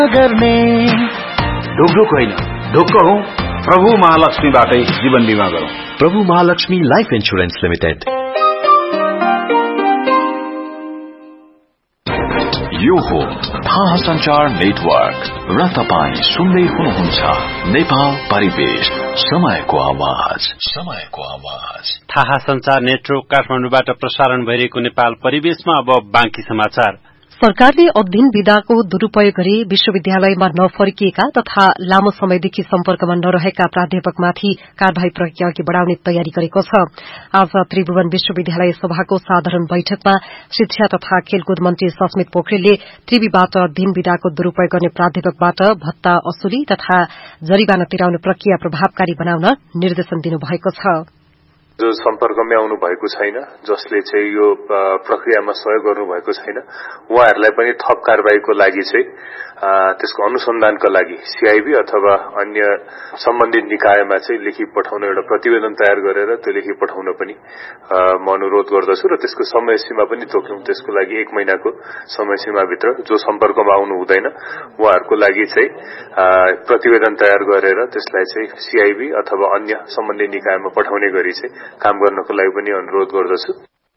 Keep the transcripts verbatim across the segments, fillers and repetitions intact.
गर्ने ढुकढुक होइन ढुक्क हौ प्रभु महालक्ष्मीबाटै जीवन बीमा गरौं। प्रभु महालक्ष्मी लाइफ इन्स्योरेन्स लिमिटेड। यो हो थाहा संचार नेटवर्क र तपाईं सुन्दै हुनुहुन्छ नेपाल परिवेश, समयको आवाज समयको आवाज। थाहा संचार नेटवर्क काठमाडौँबाट प्रसारण भइरहेको नेपाल परिवेशमा अब बाँकी समाचार। सरकारले अध्ययन विधाको दुरूपयोग गरी विश्वविद्यालयमा नफर्किएका तथा लामो समयदेखि सम्पर्कमा नरहेका प्राध्यापकमाथि कार्यवाही प्रक्रिया अघि बढ़ाउने तयारी गरेको छ। आज त्रिभुवन विश्वविद्यालय सभाको साधारण बैठकमा शिक्षा तथा खेलकुद मन्त्री सस्मित पोखरेलले त्रिवीबाट अध्ययन विधाको दुरूपयोग गर्ने प्राध्यापकबाट भत्ता असुली तथा जरिवाना तिराउने प्रक्रिया प्रभावकारी बनाउन निर्देशन दिनुभएको छ। जो सम्पर्कमै आउनु भएको छैन, जसले चाहिँ यो प्रक्रियामा सहयोग गर्नु भएको छैन, उहाँहरूलाई पनि थप कारबाहीको लागि चाहिँ त्यसको अनुसन्धानका लागि सीआईबी अथवा अन्य सम्बन्धित निकायमा चाहिँ लेखी पठाउन एउटा प्रतिवेदन तयार गरेर त्यो लेखी पठाउन पनि म अनुरोध गर्दछु र त्यसको समय सीमा पनि तोक्यौं। त्यसको लागि एक महिनाको समय सीमाभित्र जो सम्पर्कमा आउनु हुँदैन उहाँहरूको लागि चाहिँ प्रतिवेदन तयार गरेर त्यसलाई चाहिँ सीआईबी अथवा अन्य सम्बन्धित निकायमा पठाउने गरी चाहिँ काम गर्नको लागि पनि अनुरोध गर्दछु।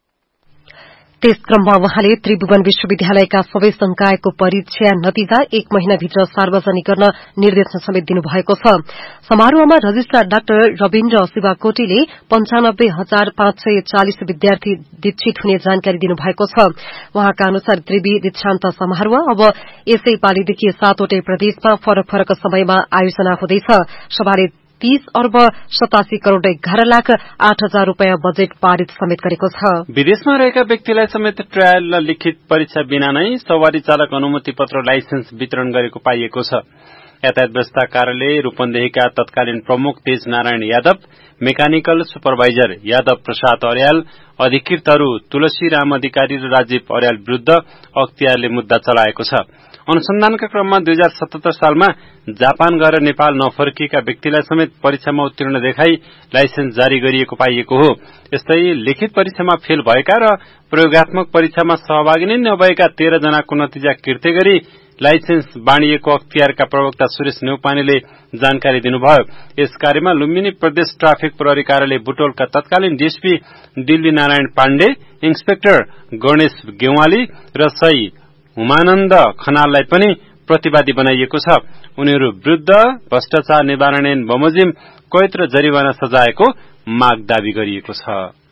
त्यस क्रममा उहाँले त्रिभुवन विश्वविद्यालयका सबै संकायको परीक्षा नतिजा एक महिनाभित्र सार्वजनिक गर्न निर्देशन समेत दिनुभएको छ। समारोहमा रजिस्ट्रार डाक्टर रविन्द्र शिवाकोटीले पञ्चानब्बे हजार पाँच सय चालिस विद्यार्थी दीक्षित हुने जानकारी दिनुभएको छ। उहाँका अनुसार त्रिवी दीक्षान्त समारोह अब यसै पालिदेखि सातवटै प्रदेशमा फरक फरक समयमा आयोजना हुँदैछ। सभाले तीस अर्ब सतासी करोड़ एघार लाख आठ हजार रूपियाँ बजेट पारित समेत गरेको छ। विदेशमा रहेका व्यक्तिलाई समेत ट्रायल र लिखित परीक्षा बिना नै सवारी चालक अनुमति पत्र लाइसेन्स वितरण गरेको पाइएको छ। यातायात व्यवस्था कार्यालय रूपन्देहीका तत्कालीन प्रमुख तेज नारायण यादव, मेकानिकल सुपरभाइजर यादव प्रसाद अर्याल, अधिकृतहरू तुलसी राम अधिकारी र राजीव अर्याल विरूद्ध अख्तियारले मुद्दा चलाएको छ। अनुसन्धानका क्रममा दुई हजार सतहत्तर सालमा जापान गएर नेपाल नफर्किएका व्यक्तिलाई समेत परीक्षामा उत्तीर्ण देखाई लाइसेन्स जारी गरिएको पाइएको हो। यस्तै लिखित परीक्षामा फेल भएका र प्रयोगात्मक परीक्षामा सहभागी नै नभएका तेह्र जनाको नतिजा किर्ते गरी लाइसेन्स बाँडिएको अख्तियारका प्रवक्ता सुरेश नेउपानेले जानकारी दिनुभयो। यस कार्यमा लुम्बिनी प्रदेश ट्राफिक प्रहरी कार्यालय बुटोलका तत्कालीन डीएसपी दिल्ली नारायण पाण्डे, इन्सपेक्टर गणेश गेवाली र सही उमानन्द खनाललाई पनि प्रतिवादी बनाइएको छ। उनीहरू विरूद्ध भ्रष्टाचार निवारण ऐन बमोजिम कैद र जरिवाना सजायको माग दावी गरिएको छ।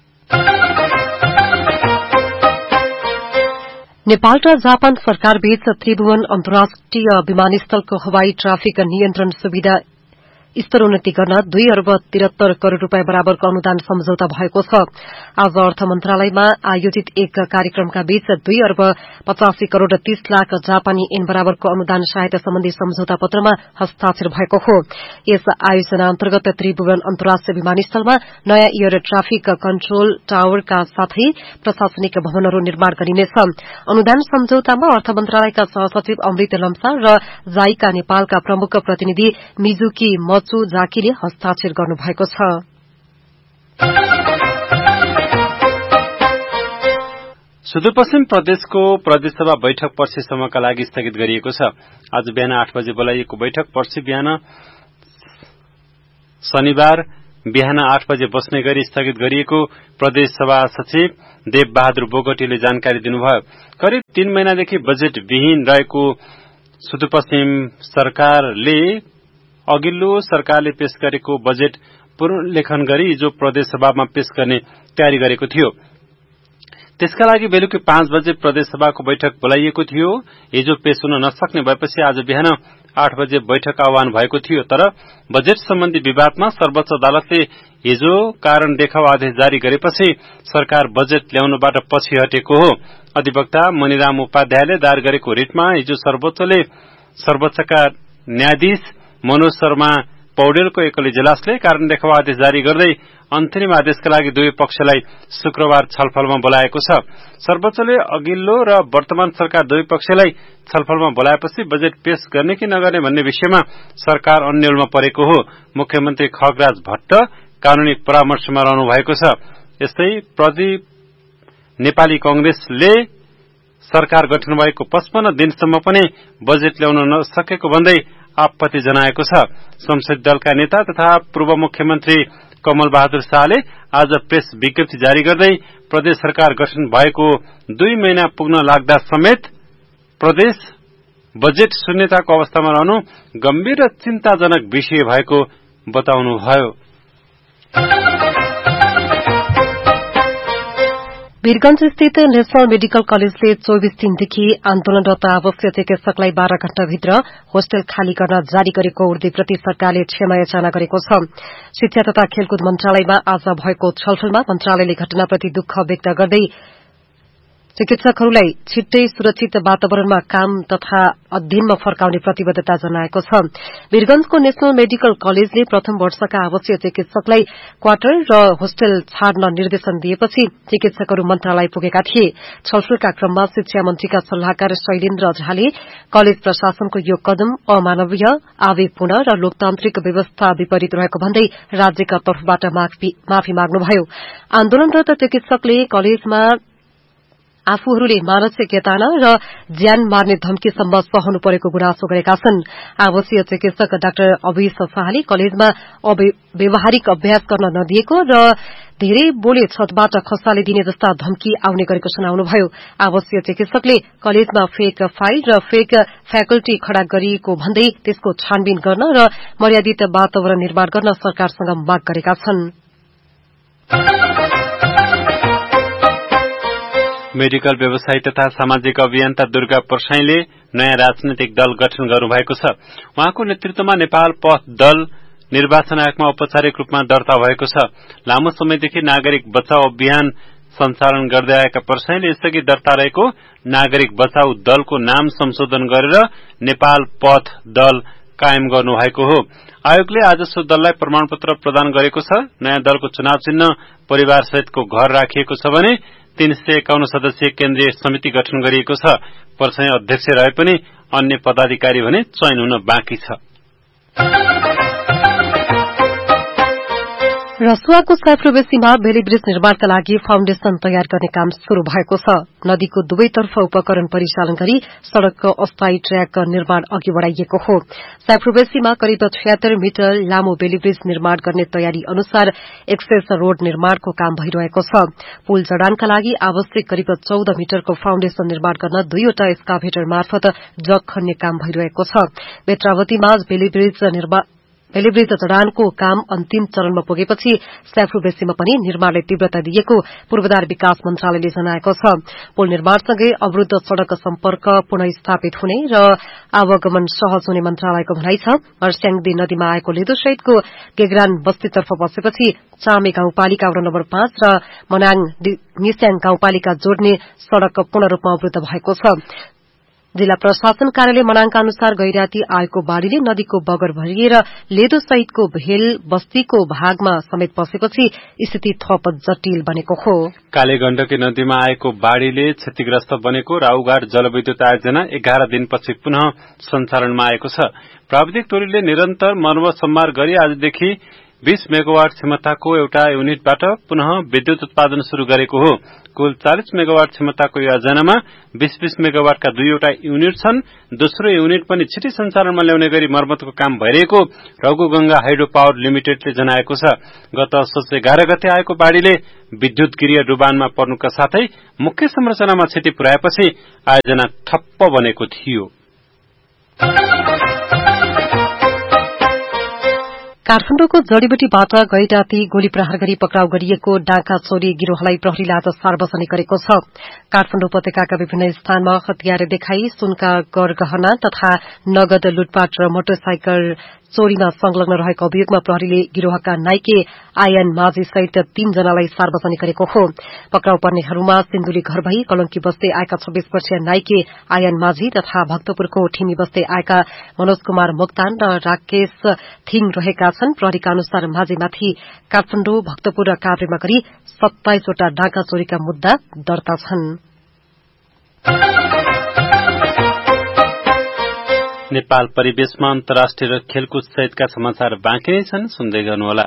नेपाल र जापान सरकार बीच त्रिभुवन अन्तर्राष्ट्रिय विमानस्थलको हवाई ट्राफिक नियन्त्रण सुविधा स्तरोन्नति गर्न दुई अर्ब तिहत्तर करोड़ रूपियाँ बराबरको अनुदान सम्झौता भएको छ। आज अर्थ मन्त्रालयमा आयोजित एक कार्यक्रमका बीच दुई अर्ब पचासी करोड़ तीस लाख जापानी एन बराबरको अनुदान सहायता सम्बन्धी सम्झौता पत्रमा हस्ताक्षर भएको हो। यस आयोजना अन्तर्गत त्रिभुवन अन्तर्राष्ट्रिय विमानस्थलमा नयाँ एयर ट्राफिक कन्ट्रोल टावरका साथै प्रशासनिक भवनहरू निर्माण गरिनेछ। अनुदान सम्झौतामा अर्थ मन्त्रालयका सहसचिव अमृत लम्सा र जाइका नेपालका प्रमुख प्रतिनिधि मिजुकी मचु जाकीले हस्ताक्षर गर्नुभएको छ। सुदूरपश्चिम प्रदेशको प्रदेशसभा बैठक पर्सिसम्मका लागि स्थगित गरिएको छ। आज बिहान आठ बजे बोलाइएको बैठक पर्सि बिहान शनिबार बिहान आठ बजे बस्ने गरी स्थगित गरिएको प्रदेशसभा सचिव देव बहादुर बोगटीले जानकारी दिनुभयो। करिब तीन महिनादेखि बजेट विहीन रहेको सुदूरपश्चिम सरकारले अघिल्लो सरकारले पेश गरेको बजेट पुनर्लेखन गरी हिजो प्रदेशसभामा पेश गर्ने तयारी गरेको थियो। त्यसका लागि बेलुकी पाँच बजे प्रदेशसभाको बैठक बोलाइएको थियो। हिजो पेश हुन नसक्ने भएपछि आज बिहान आठ बजे बैठक आह्वान भएको थियो। तर बजेट सम्बन्धी विवादमा सर्वोच्च अदालतले हिजो कारण देखाउ आदेश जारी गरेपछि सरकार बजेट ल्याउनबाट पछि हटेको हो। अधिवक्ता मणिराम उपाध्यायले दायर गरेको रिटमा हिजो सर्वोच्चले सर्वोच्चका न्यायाधीश मनोज शर्मा पौडेलको एकल इजलासले कारण देखाउ आदेश जारी गर्दै अन्तरिम आदेशका लागि दुवै पक्षलाई शुक्रबार छलफलमा बोलाएको छ। सर्वोच्चले अघिल्लो र वर्तमान सरकार दुवै पक्षलाई छलफलमा बोलाएपछि बजेट पेश गर्ने कि नगर्ने भन्ने विषयमा सरकार अन्यलमा परेको हो। मुख्यमन्त्री खगराज भट्ट कानूनी परामर्शमा रहनु भएको छ। यस्तै प्रदीप नेपाली कांग्रेसले सरकार गठन भएको पचपन्न दिनसम्म पनि बजेट ल्याउन नसकेको भन्दै आपत्ति जनाएको छ। संसदीय दलका नेता तथा पूर्व मुख्यमन्त्री कमल बहादुर शाहले आज प्रेस विज्ञप्ति जारी गर्दै प्रदेश सरकार गठन भएको दुई महिना पुग्न लाग्दा समेत प्रदेश बजेट शून्यताको अवस्थामा रहनु गम्भीर र चिन्ताजनक विषय भएको बताउनुभयो। वीरगंज स्थित नेशनल मेडिकल कलेजले चौबीस दिनदेखि आन्दोलनरत आवासीय चिकित्सकलाई बाह्र घण्टाभित्र होस्टेल खाली गर्न जारी गरेको उर्दीप्रति सरकारले क्षमा याचना गरेको छ। शिक्षा तथा खेलकुद मन्त्रालयमा आज भएको छलफलमा मन्त्रालयले घटनाप्रति दुःख व्यक्त गर्दै चिकित्सकहरूलाई छिट्टै सुरक्षित वातावरणमा काम तथा अध्ययनमा फर्काउने प्रतिबद्धता जनाएको छ। वीरगंजको नेशनल मेडिकल कलेजले प्रथम वर्षका आवासीय चिकित्सकलाई क्वार्टर र होस्टेल छाड्न निर्देशन दिएपछि चिकित्सकहरू मन्त्रालय पुगेका थिए। छलफलका क्रममा शिक्षा मन्त्रीका सल्लाहकार शैलेन्द्र झाले कलेज प्रशासनको यो कदम अमानवीय, आवेगपूर्ण र लोकतान्त्रिक व्यवस्था विपरीत रहेको भन्दै राज्यका तर्फबाट माफी माग्नुभयो। आन्दोलनरत चिकित्सकले कलेजमा आफूहरूले मानसिक यातना र ज्यान मार्ने धम्कीसम्म सहनु परेको गुनासो गरेका छन्। आवासीय चिकित्सक डाक्टर अभिष शाहले कलेजमा व्यावहारिक अभ्यास गर्न नदिएको र धेरै बोले छतबाट खसाले दिने जस्ता धम्की आउने गरेको सुनाउनुभयो। आवासीय चिकित्सकले कलेजमा फेक फाइल र फेक फ्याकल्टी खड़ा गरिएको भन्दै त्यसको छानबिन गर्न र मर्यादित वातावरण निर्माण गर्न सरकारसँग माग गरेका छन्। मेडिकल व्यवसायी तथा सामाजिक अभियन्ता दुर्गा परसाईले नयाँ राजनैतिक दल गठन गर्नुभएको छ। उहाँको नेतृत्वमा नेपाल पथ दल निर्वाचन आयोगमा औपचारिक रूपमा दर्ता भएको छ। लामो समयदेखि नागरिक बचाउ अभियान सञ्चालन गर्दै आएका परसाईले यसअघि दर्ता रहेको नागरिक बचाउ दलको नाम संशोधन गरेर नेपाल पथ दल कायम गर्नुभएको हो। आयोगले आज सो दललाई प्रमाणपत्र प्रदान गरेको छ। नयाँ दलको चुनाव चिन्ह परिवार सहितको घर राखिएको छ भने तीन सय एकाउन्न सदस्यीय केन्द्रीय समिति गठन गरिएको छ। परसाई अध्यक्ष रहे पनि अन्य पदाधिकारी भने चयन हुन बाँकी छ। रसुवाको साइफ्रोबेसीमा बेली ब्रिज निर्माणका लागि फाउन्डेशन तयार गर्ने काम शुरू भएको छ। नदीको दुवैतर्फ उपकरण परिचालन गरी सड़कको अस्थायी ट्र्याक निर्माण अघि बढ़ाइएको हो। साइफ्रोबेसीमा करिब छिहत्तर मिटर लामो बेली ब्रिज निर्माण गर्ने तयारी अनुसार एक्सेस रोड निर्माणको काम भइरहेको छ। पुल जडानका लागि आवश्यक करिब चौध मिटरको फाउन्डेशन निर्माण गर्न दुईवटा एक्सकाभेटर मार्फत जग खन्ने काम भइरहेको छ। बेत्रावतीमा बेली ब्रिज निर्माण बेलीब्रिज जडानको काम अन्तिम चरणमा पुगेपछि साइफ्रोबेसीमा पनि निर्माणले तीव्रता दिएको पूर्वाधार विकास मन्त्रालयले जनाएको छ। पुल निर्माणसँगै अवरूद्ध सड़क सम्पर्क पुनः हुने र आवागमन सहज हुने मन्त्रालयको भनाइ छ। मर्स्याङदी नदीमा आएको लेदोसहितको गेगरान बस्तीतर्फ बसेपछि चामे गाउँपालिका वडा नम्बर पाँच र मनाङ निस्याङ गाउँपालिका जोड्ने सड़क पूर्ण रूपमा अवरूद्ध भएको छ। जिल्ला प्रशासन कार्यालय मनाङका अनुसार गैराती आएको बाढ़ीले नदीको बगर भरिएर लेदो सहितको भेल बस्तीको भागमा समेत पसेपछि स्थिति थप जटिल बनेको हो। काले गण्डकी नदीमा आएको बाढ़ीले क्षतिग्रस्त बनेको राउघाट जलविद्युत आयोजना एघार दिनपछि पुनः सञ्चालनमा आएको छ। प्राविधिक टोलीले निरन्तर मर्मत सम्मार गरी आजदेखि बीस मेगावाट क्षमताको एउटा युनिटबाट पुनः विद्युत उत्पादन शुरू गरेको हो। कुल चालीस मेगावाट क्षमताको योजनामा बीस बीस मेगावाटका दुईवटा युनिट छन्। दोस्रो युनिट पनि छिटै सञ्चालनमा ल्याउने गरी मर्मतको काम भइरहेको रघुगंगा हाइड्रो पावर लिमिटेडले जनाएको छ। गत असोज एघार गते आएको बाढ़ीले विद्युत गृह डुबानमा पर्नुका साथै मुख्य संरचनामा क्षति पुर्याएपछि आयोजना ठप्प बनेको थियो। काठमाडौँको जड़ीबुटीबाट गै राती गोली प्रहार गरी पक्राउ गरिएको डाँका चोरी गिरोहलाई प्रहरीले आज सार्वजनिक गरेको छ। काठमाडौँ उपत्यकाका विभिन्न स्थानमा हतियार देखाई सुनका गरगहना तथा नगद लुटपाट र मोटरसाइकल चोरीमा संलग्न रहेको अभियोगमा प्रहरीले गिरोहका नाइके आयन माझी सहित तीन जनालाई सार्वजनिक गरेको हो। पक्राउ पर्नेहरूमा सिन्धुली घर भई कलंकी बस्दै आएका छब्बीस वर्षीय नाइके आयन माझी तथा भक्तपुरको ठिमी बस्दै आएका मनोज कुमार मोक्तान र राकेश थिङ रहेका छन्। प्रहरीका अनुसार माझीमाथि काठमाडौँ भक्तपुर र काभ्रेमा गरी सत्ताइसवटा डाँका चोरीका मुद्दा दर्ता छन्। नेपाल परिवेशमा अन्तर्राष्ट्रिय खेलकुद सहितका समाचार बाँकी नै छन्, सुन्दै गर्नुहोला।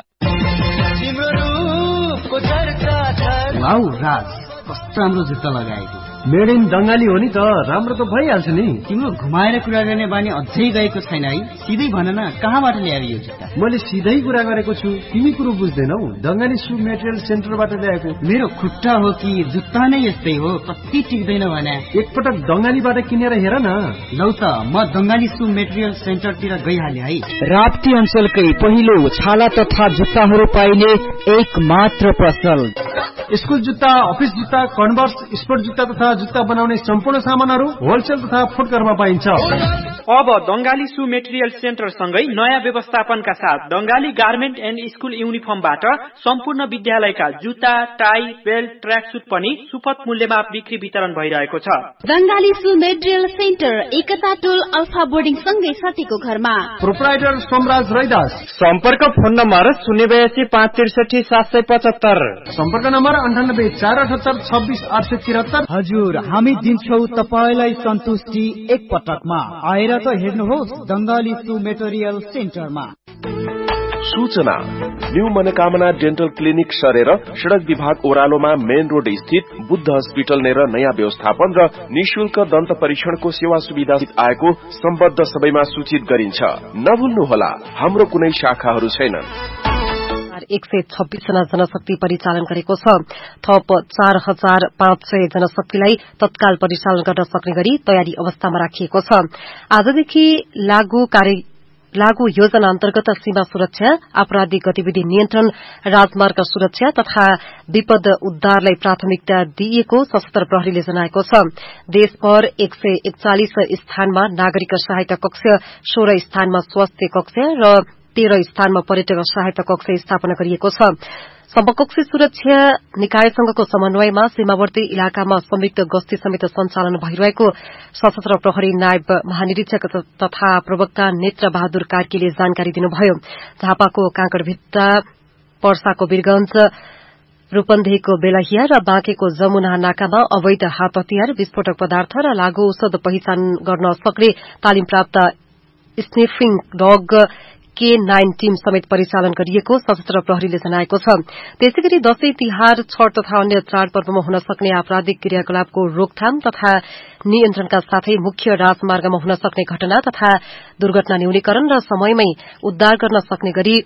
वाउ राज, कस्तो राम्रो जुत्ता लगाएको, मेड इन दंगाली हो नि त, राम्रो त भइहाल्छ नि। तिम्रो घुमाएर कुरा गर्ने बानी अझै गएको छैन है। सिधै भन न, कहाँबाट ल्याएर यो जुत्ता? मैले सिधै कुरा गरेको छु, तिमी कुरो बुझ्दैनौ। दंगाली सु मेटेरियल सेन्टरबाट ल्याएको। मेरो खुट्टा हो कि जुत्ता नै यस्तै हो, कति टिक्दैन भने। एकपटक दंगालीबाट किनेर हेर न। लौ त, म दंगाली सु मेटेरियल सेन्टरतिर गइहाले है। राप्ती अञ्चलकै पहिलो छाला तथा जुत्ताहरू पाइने एक मात्र पसल। स्कुल जुत्ता, अफिस जुत्ता, कन्भर्स, स्पोर्ट जुत्ता तथा जुत्ता बनाउने सम्पूर्ण सामानहरू होलसेल तथा फुटकरमा पाइन्छ। अब दंगाली सु मेटेरियल सेन्टर सँगै नयाँ व्यवस्थापनका साथ दंगाली गार्मेन्ट एन्ड स्कुल युनिफर्मबाट सम्पूर्ण विद्यालयका जुत्ता, टाई, बेल्ट, ट्र्याक सुट पनि सुपथ मूल्यमा बिक्री वितरण भइरहेको छ। दंगाली सु मेटेरियल सेन्टर एकता टोल अल्फा बोर्डिङ सँगै सतीको घरमा। प्रोप्राइटर सोमराज रैदास। सम्पर्क फोन नम्बर शून्य बयासी पाँच त्रिसठी सात सय पचहत्तर। सम्पर्क नम्बर अन्ठानब्बे चार अठहत्तर छब्बिस आठ सय त्रिहत्तर। हजुर, हामी दिन्छौ तपाईलाई सन्तुष्टि एक पटकमा। आएर त हेर्नुहोस् दंगाली सु मेटेरियल सेन्टरमा। सूचना, न्यू मनोकामना डेन्टल क्लिनिक सरेर सड़क विभाग ओह्रालोमा मेन रोड स्थित बुद्ध हस्पिटल नेर नयाँ व्यवस्थापन र निशुल्क दन्त परीक्षणको सेवा सुविधा आएको सम्बद्ध सबैमा सूचित गरिन्छ। नभुल्नुहोला, हाम्रो कुनै शाखाहरू छैनन्। एक सय छब्बीस जना जनशक्ति परिचालन गरेको छ। थप चार हजार पाँच सय जनशक्तिलाई तत्काल परिचालन गर्न सक्ने गरी तयारी अवस्थामा राखिएको छ। आजदेखि लागू कार्य लागू योजना अन्तर्गत सीमा सुरक्षा, आपराधिक गतिविधि नियन्त्रण, राजमार्ग सुरक्षा तथा विपद उद्धारलाई प्राथमिकता दिइएको सशस्त्र प्रहरीले जनाएको छ। देशभर एक सय एकचालिस स्थानमा नागरिक सहायता कक्ष, सोह्र स्थानमा स्वास्थ्य कक्ष र तेह्र स्थानमा पर्यटक सहायता कक्ष स्थापना गरिएको छ। समकक्षी सुरक्षा निकायसँगको समन्वयमा सीमावर्ती इलाकामा संयुक्त गस्ती समेत सञ्चालन भइरहेको सशस्त्र प्रहरी नायब महानिरीक्षक तथा प्रवक्ता नेत्र बहादुर कार्कीले जानकारी दिनुभयो। झापाको काँकडभिट्टा, पर्साको वीरगंज, रूपन्देहीको बेलहिया र बाँकेको जमुना नाकामा अवैध हात हतियार, विस्फोटक पदार्थ र लागू औषध पहिचान गर्न सक्ने तालिम प्राप्त स्निफिङ डग के नाइन टीम समेत परिचालन गरिएको सशस्त्र प्रहरीले जनाएको छ। त्यसैगरी दशैं, तिहार, छठ तथा अन्य चाडपर्वमा हुन सक्ने आपराधिक क्रियाकलापको रोकथाम तथा नियन्त्रणका साथै मुख्य राजमार्गमा हुन सक्ने घटना तथा दुर्घटना न्यूनीकरण र समयमै उद्धार गर्न सक्ने गरी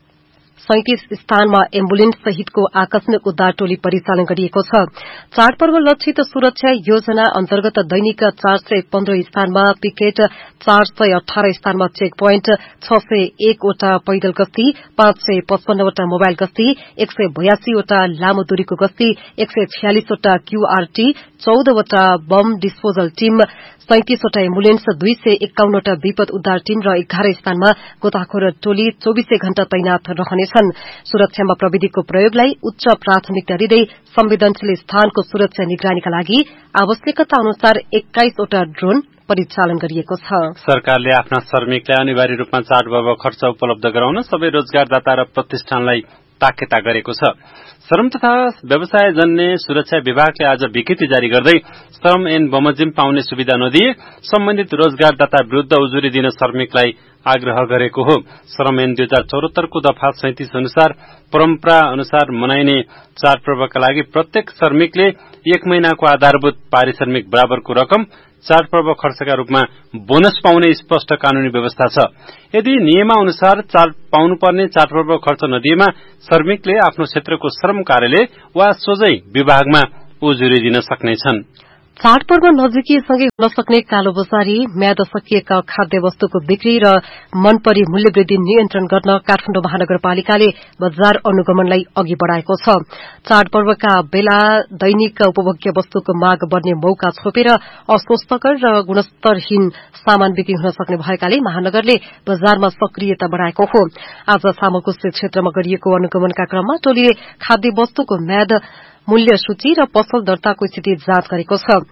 सैंतिस स्थानमा एम्बुलेन्स सहितको आकस्मिक उद्धार टोली परिचालन गरिएको छ। चाडपर्व लक्षित सुरक्षा योजना अन्तर्गत दैनिक चार सय पन्ध्र स्थानमा पिकेट, चार सय अठार स्थानमा चेक पोइन्ट, छ सय एकवटा पैदल गस्ती, पाँच सय पचपन्नवटा मोबाइल गस्ती, एक सय बयासीवटा लामो दूरीको गस्ती, एक सय छयालिसवटा QRT, चौधवटा bomb disposal team, सैंतिसवटा ambulance, दुई सय एकाउन्नवटा विपद उद्धार टीम र एघार स्थानमा गोताखोर टोली चौबीसै घण्टा तैनात रहनेछन्। सुरक्षामा प्रविधिको प्रयोगलाई उच्च प्राथमिकता दिँदै संवेदनशील स्थानको सुरक्षा निगरानीका लागि आवश्यकता अनुसार एक्काइसवटा ड्रोन परिचालन गरिएको छ। सरकारले आफ्ना श्रमिकलाई अनिवार्य रूपमा चाडपर्व खर्च उपलब्ध गराउन सबै रोजगारदाता र प्रतिष्ठानलाई ताकेता गरेको छ। श्रम तथा व्यवसाय जन्य सुरक्षा विभागले आज विज्ञप्ति जारी गर्दै श्रम एन बमोजिम पाउने सुविधा नदिए सम्बन्धित रोजगारदाता विरूद्ध उजुरी दिन श्रमिकलाई आग्रह गरेको हो। श्रम एन दुई हजार चौहत्तरको दफा सैंतिस अनुसार परम्परा अनुसार मनाइने चाडपर्वका लागि प्रत्येक श्रमिकले एक महिनाको आधारभूत पारिश्रमिक बराबरको रकम चाडपर्व खर्चका रूपमा बोनस पाउने स्पष्ट कानूनी व्यवस्था छ। यदि नियमानुसार चाड पाउनुपर्ने चाडपर्व खर्च नदिएमा श्रमिकले आफ्नो क्षेत्रको श्रम कार्यालय वा सोझै विभागमा उजुरी दिन सक्नेछन्। चाडपर्व नजिकिएसँगै हुन सक्ने कालोबजारी, म्याद सकिएका खाद्य वस्तुको बिक्री र मनपरी मूल्य वृद्धि नियन्त्रण गर्न काठमाडौँ महानगरपालिकाले बजार अनुगमनलाई अघि बढ़ाएको छ। चाडपर्वका बेला दैनिक उपभोग्य वस्तुको माग बढ्ने मौका छोपेर अस्वस्थकर र गुणस्तरहीन सामान बिक्री हुन सक्ने भएकाले महानगरले बजारमा सक्रियता बढ़ाएको हो। आज सामुगुस्ती क्षेत्रमा गरिएको अनुगमनका क्रममा टोलीले खाद्य वस्तुको म्याद, मूल्य सूची र पसल दर्ताको स्थिति जाँच गरेको छ।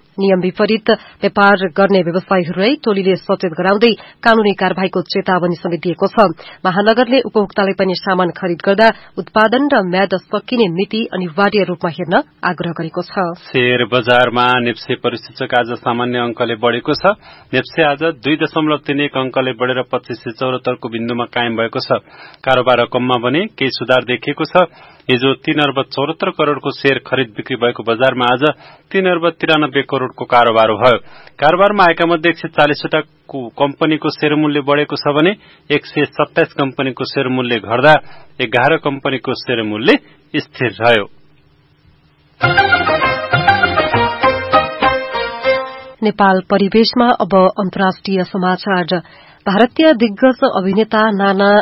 नियम विपरीत व्यापार गर्ने व्यवसायीहरूलाई टोलीले सचेत गराउँदै कानूनी कार्यवाहीको चेतावनी समेत दिएको छ। महानगरले उपभोक्तालाई पनि सामान खरिद गर्दा उत्पादन र म्याद सकिने मिति अनिवार्य रूपमा हेर्न आग्रह गरेको छ। शेयर बजारमा नेप्से परिसूचक आज सामान्य अंकले बढ़ेको छ। नेप्से आज दुई दशमलव तीन एक अंकले बढ़ेर पच्चीस सय चौहत्तरको बिन्दुमा कायम भएको छ। कारोबार रकममा पनि केही सुधार देखिएको छ। हिजो तीन अर्ब चौहत्तर करोड़को शेयर खरिद बिक्री भएको बजारमा आज तीन अर्ब तिरानब्बे करोड़को कारोबार भयो। कारोबारमा आएका मध्ये एक सय चालिसवटा कम्पनीको शेयर मूल्य बढ़ेको छ भने एक सय सत्ताइस कम्पनीको शेयर मूल्य घट्दा एघार कम्पनीको शेयर मूल्य स्थिर रह्यो। नेपाल परिवेशमा अब अन्तर्राष्ट्रिय समाचार। भारतीय दिग्गज अभिनेता नाना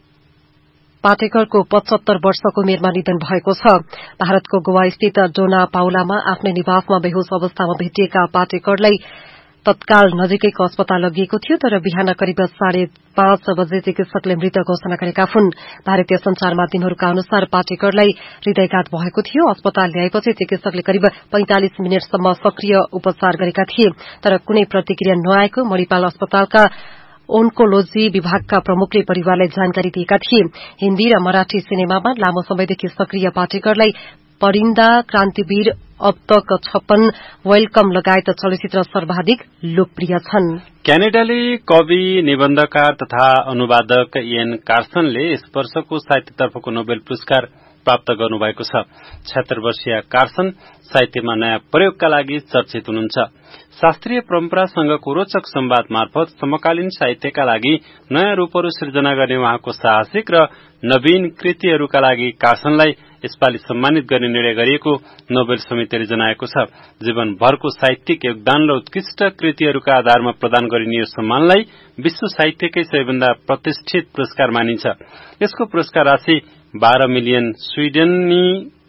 पाटेकरको पचहत्तर वर्षको उमेरमा निधन भएको छ। भारतको गोवा स्थित डोना पाउलामा आफ्नै निवासमा बेहोश अवस्थामा भेटिएका पाटेकरलाई तत्काल नजिकैको अस्पताल लगिएको थियो, तर बिहान करिब साढे पाँच बजे चिकित्सकले मृत घोषणा गरेका हुन्। भारतीय संचार माध्यमहरूका अनुसार पाटेकरलाई हृदयघात भएको थियो। अस्पताल ल्याएपछि चिकित्सकले करिब पैंतालिस मिनटसम्म सक्रिय उपचार गरेका थिए, तर कुनै प्रतिक्रिया नआएको मणिपाल अस्पतालका ओन्कोलोजी विभागका प्रमुखले परिवारलाई जानकारी दिएका थिए। हिन्दी र मराठी सिनेमामा लामो समयदेखि सक्रिय पाटेकरलाई परिन्दा, क्रान्तिवीर, अब तक छप्पन, वेलकम लगायत चलचित्र सर्वाधिक लोकप्रिय छन्। क्यानाडाली कवि, निबन्धकार तथा अनुवादक इएन कार्सनले यस वर्षको साहित्यतर्फको नोबेल पुरस्कार प्राप्त गर्नुभएको छ। छयत्तर वर्षीय कार्सन साहित्यमा नयाँ प्रयोगका लागि चर्चित हुनुहुन्छ। शास्त्रीय परम्परासँगको रोचक संवाद मार्फत समकालीन साहित्यका लागि नयाँ रूपहरू सृजना गर्ने उहाँको साहसिक र नवीन कृतिहरूका लागि कार्सनलाई यसपालि सम्मानित गर्ने निर्णय गरिएको नोबेल समितिले जनाएको छ। जीवनभरको साहित्यिक योगदान र उत्कृष्ट कृतिहरूका आधारमा प्रदान गरिने यो सम्मानलाई विश्व साहित्यकै सबैभन्दा प्रतिष्ठित पुरस्कार मानिन्छ। यसको पुरस्कार राशि बाह्र मिलियन स्वीडेनी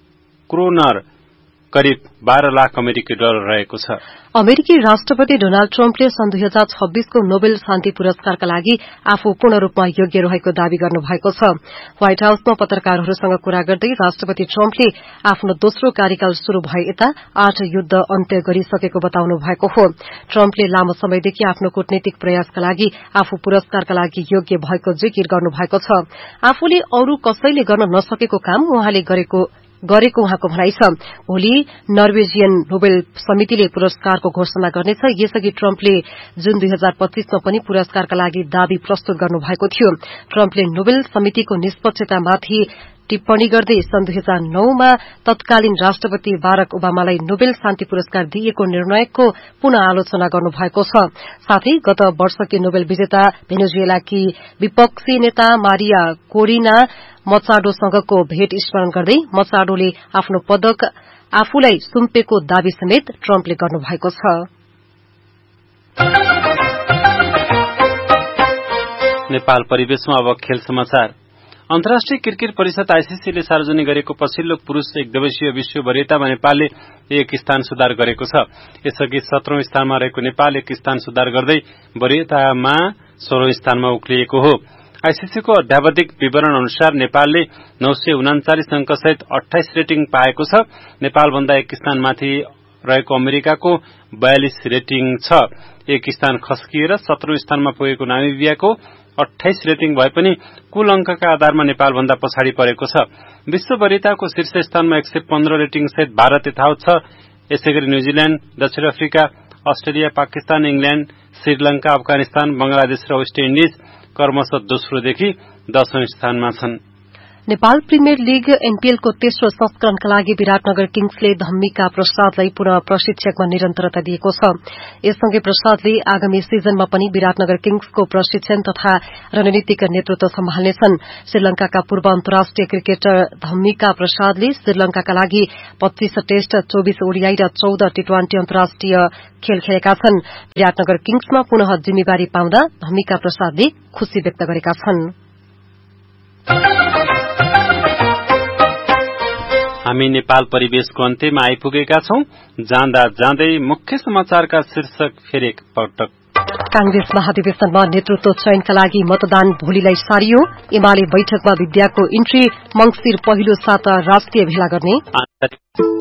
क्रोनर करिब बाह्र लाख अमेरिकी डलर रहेको छ। अमेरिकी राष्ट्रपति डोनाल्ड ट्रम्पले सन् दुई हजार छब्बीसको नोबेल शान्ति पुरस्कारका लागि आफू पूर्ण रूपमा योग्य रहेको दावी गर्नुभएको छ। व्हाइट हाउसमा पत्रकारहरूसँग कुरा गर्दै राष्ट्रपति ट्रम्पले आफ्नो दोस्रो कार्यकाल शुरू भए यता आठ युद्ध अन्त्य गरिसकेको बताउनु भएको हो। ट्रम्पले लामो समयदेखि आफ्नो कूटनीतिक प्रयासका लागि आफू पुरस्कारका लागि योग्य भएको जिकिर गर्नुभएको छ। आफूले अरू कसैले गर्न नसकेको काम उहाँले गरेको गरेको उहाँको भनाइ छ। भोलि नर्वेजियन नोबेल समितिले पुरस्कारको घोषणा गर्नेछ। यसअघि ट्रम्पले जुन दुई हजार पच्चीसमा पनि पुरस्कारका लागि दावी प्रस्तुत गर्नुभएको थियो। ट्रम्पले नोबेल समितिको निष्पक्षतामाथि टिप्पणी गर्दै सन् दुई हजार नौमा तत्कालीन राष्ट्रपति बाराक ओबामालाई नोबेल शान्ति पुरस्कार दिएको निर्णयको पुनः आलोचना गर्नुभएको छ। साथै गत वर्षकी नोबेल विजेता भेनेजुएलाकी विपक्षी नेता मारिया कोरिना मचाडोसँगको भेट स्मरण गर्दै मचाडोले आफ्नो पदक आफूलाई सुम्पेको दावी समेत ट्रम्पले गर्नुभएको छ। नेपाल परिवेशमा अब खेल समाचार। अन्तर्राष्ट्रिय क्रिकेट परिषद आईसीसीले सार्वजनिक गरेको पछिल्लो पुरूष एक दिवसीय विश्व वरियतामा नेपालले एक स्थान सुधार गरेको छ। यसअघि सत्रौं स्थानमा रहेको नेपाल एक स्थान सुधार गर्दै वरियतामा सोह्रौं स्थानमा उक्लिएको हो। आईसीसीको अध्यावधिक विवरण अनुसार नेपालले नौ सय उनाचालिस अंकसहित अठाइस रेटिङ पाएको छ। नेपालभन्दा एक स्थानमाथि रहेको अमेरिकाको बयालिस रेटिङ छ। एक स्थान खस्किएर सत्रौं स्थानमा पुगेको नामिबियाको अठाइस रेटिङ भए पनि कुल अंकका आधारमा नेपालभन्दा पछाडि परेको छ। विश्व वरियताको शीर्ष स्थानमा एक सय पन्ध्र रेटिङ सहित भारत यथावत छ। यसैगरी न्यूजील्याण्ड, दक्षिण Africa, Australia, Pakistan, England, Sri Lanka, Afghanistan, Bangladesh र वेस्ट इन्डिज क्रमशः दोस्रोदेखि दशौं स्थानमा छन्। नेपाल प्रिमियर लीग एनपीएलको तेस्रो संस्करणका लागि विराटनगर किङ्सले धम्मिका प्रसादलाई पुनः प्रशिक्षकमा निरन्तरता दिएको छ। यससँगै प्रसादले आगामी सिजनमा पनि विराटनगर किङ्सको प्रशिक्षण तथा रणनीतिक नेतृत्व सम्हाल्नेछन्। श्रीलंकाका पूर्व अन्तर्राष्ट्रिय क्रिकेटर धम्मिका प्रसादले श्रीलंकाका लागि पच्चीस टेस्ट, चौबीस ओडीआई र चौध टी ट्वेन्टी अन्तर्राष्ट्रिय खेल खेलेका छन्। विराटनगर किङ्समा पुनः जिम्मेवारी पाउँदा धम्मिका प्रसादले खुशी व्यक्त गरेका छन्। हामी नेपाल परिवेशको अन्त्यमा आइपुगेका छौं। जाँदा जाँदै मुख्य समाचारका शीर्षक फेरि एकपटक। कांग्रेस महाधिवेशनमा नेतृत्व चयनका लागि मतदान भोलिलाई सारियो। एमाले बैठकमा विद्याको इन्ट्री, मंगिर पहिलो साता राष्ट्रिय भेला गर्ने।